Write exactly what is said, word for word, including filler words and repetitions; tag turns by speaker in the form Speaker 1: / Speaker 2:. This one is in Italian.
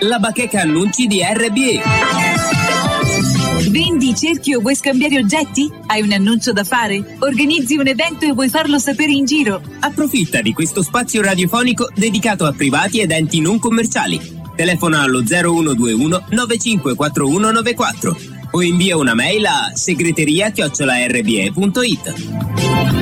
Speaker 1: la bacheca annunci di R B E.
Speaker 2: Vendi, cerchi o vuoi scambiare oggetti? Hai un annuncio da fare? Organizzi un evento e vuoi farlo sapere in giro?
Speaker 1: Approfitta di questo spazio radiofonico dedicato a privati ed enti non commerciali. Telefona allo zero uno due uno nove cinque quattro uno nove quattro o invia una mail a segreteria chiocciola r b e punto it.